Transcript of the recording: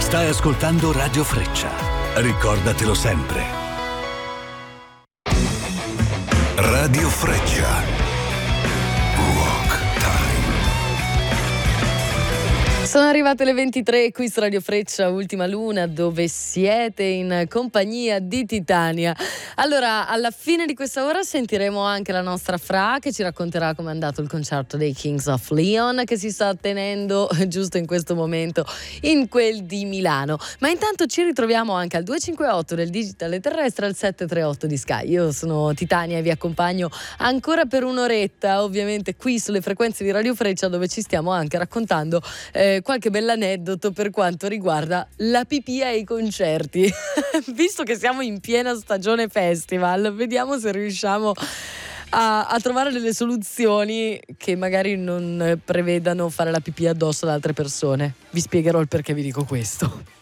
Stai ascoltando Radio Freccia. Ricordatelo sempre. Radio Freccia. Rock Time. Sono arrivate le 23 qui su Radio Freccia, Ultima Luna, dove siete in compagnia di Titania. Allora, alla fine di questa ora sentiremo anche la nostra Fra, che ci racconterà come è andato il concerto dei Kings of Leon, che si sta tenendo giusto in questo momento in quel di Milano. Ma intanto ci ritroviamo anche al 258 del digitale terrestre, al 738 di Sky. Io sono Titania e vi accompagno ancora per un'oretta, ovviamente qui sulle frequenze di Radio Freccia, dove ci stiamo anche raccontando qualche bell'aneddoto per quanto riguarda la pipì ai concerti. Visto che siamo in piena stagione festival, vediamo se riusciamo a trovare delle soluzioni che magari non prevedano fare la pipì addosso ad altre persone. Vi spiegherò il perché vi dico questo.